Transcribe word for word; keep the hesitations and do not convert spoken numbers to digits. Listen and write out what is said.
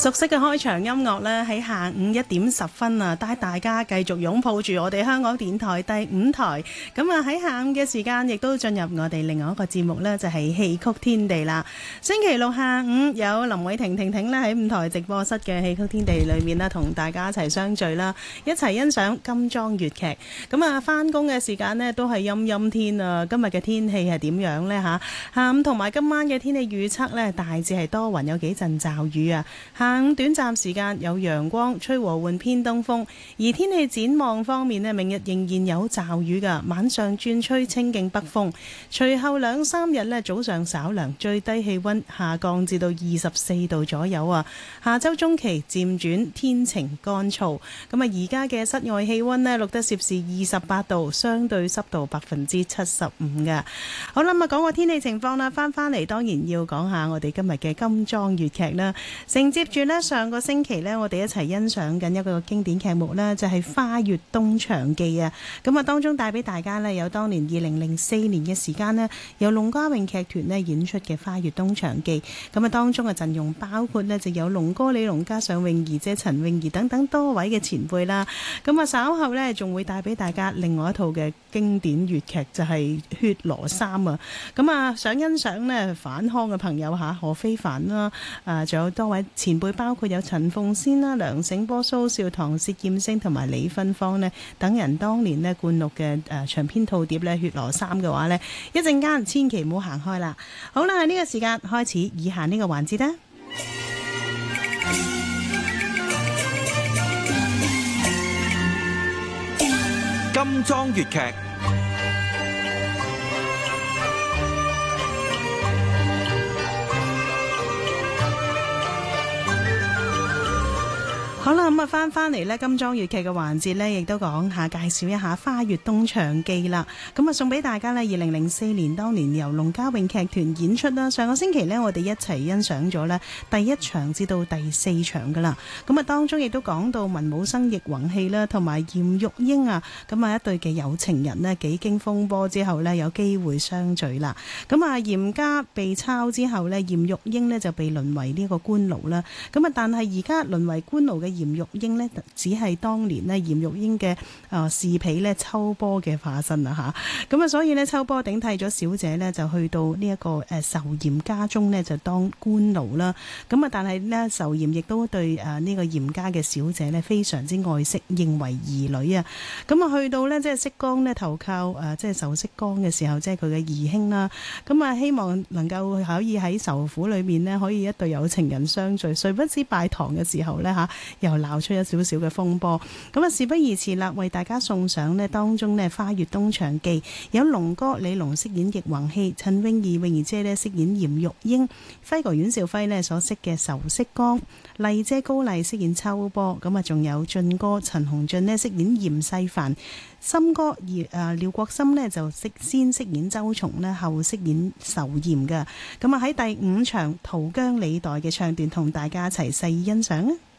熟悉嘅開場音樂呢，喺下午一點十分啊，帶大家繼續擁抱住我哋香港電台第五台。咁啊喺下午嘅時間，亦都進入我哋另外一個節目呢，就係戲曲天地啦。星期六下午有林偉婷婷婷呢喺五台直播室嘅戲曲天地裏面呢，同大家一齊相聚啦，一齊欣賞金裝粵劇。咁啊，翻工嘅時間呢，都係陰陰天啊。今日嘅天氣係點樣呢？吓，下午同埋今晚嘅天氣預測呢，大致係多雲，有幾陣驟雨啊。下午短暫時間有陽光，吹和緩偏東風。而天氣展望方面呢，明日仍然有驟雨㗎，晚上轉吹清勁北風。隨後兩三日呢，早上稍涼，最低氣溫下降至到二十四度左右啊。下周中期漸轉天晴乾燥。咁啊，而家嘅室外氣溫呢，錄得攝氏二十八度，相對濕度百分之七十五㗎。好啦，咁啊講個天氣情況啦，翻翻嚟當然要講下我哋今日嘅金裝粵劇啦。承接住呢，上個星期呢，我哋一齊欣賞緊一個經典劇目呢，就係《花月東牆記》啊。咁啊，當中帶俾大家呢，有當年二零零四年嘅時間呢，由龍家詠劇團呢演出嘅《花月東牆記》。咁啊，當中嘅陣容包括呢，就有龍哥李龍加上泳兒姐陳泳兒等等多位嘅前輩啦。咁啊，稍後呢，仲會帶俾大家另外一套嘅經典粵劇，就係、是《血羅衫》啊。咁啊，想欣賞呢反腔嘅朋友嚇，何非凡啦，啊，仲有多位前輩，包括有陳鳳仙啦、梁醒波、蘇少棠、薛劍星同埋李芬芳呢等人當年呢灌錄嘅誒長篇套碟呢《血羅衫》嘅話呢，一陣間千祈唔好行開啦。好啦，喺呢個時間開始以下呢個環節啦。 金裝粵劇。 好啦，咁啊翻翻嚟呢金裝粵劇嘅環節呢，亦都講下介紹一下《花月東牆記》啦。咁啊送俾大家呢，二零零四年當年由龍家詠劇團演出啦。上個星期呢，我哋一齊欣賞咗呢第一場至到第四場噶啦。咁啊當中亦都講到文武生奕弘氣啦，同埋嚴玉英啊，咁啊一對嘅有情人呢，幾經風波之後呢，有機會相聚啦。咁啊嚴家被抄之後呢，嚴玉英呢就被淪為呢個官奴啦。咁啊但係而家淪為官奴嘅嚴玉英呢，只係當年呢嚴玉英嘅啊侍婢呢秋波嘅化身啊吓，咁啊所以呢，秋波頂替咗小姐呢，就去到呢一個誒仇嚴家中呢，就當官奴啦。咁啊但係呢，仇嚴亦都對誒呢個嚴家嘅小姐呢非常之愛惜，認為兒女啊。咁啊去到呢，即係釋江呢投靠誒即係仇釋江嘅時候，即係佢嘅義兄啦。咁啊希望能夠可以喺仇府裏面呢，可以一對有情人相聚，誰不知拜堂嘅時候呢，吓又鬧出一少少嘅風波。咁啊事不宜遲啦，為大家送上呢當中呢《花月東牆記》，有龍哥李龍飾演奕弘氣，陳泳兒泳兒姐呢飾演嚴玉英，輝哥阮兆輝呢所飾嘅仇釋江，麗姐高麗飾演秋波。咁啊仲有俊哥陳鴻俊呢飾演嚴世蕃，森哥而誒廖國森呢就飾先飾演周松呢，後飾演仇嚴嘅。咁啊喺第五場桃姜李代嘅唱段，同大家一齊細欣賞啊！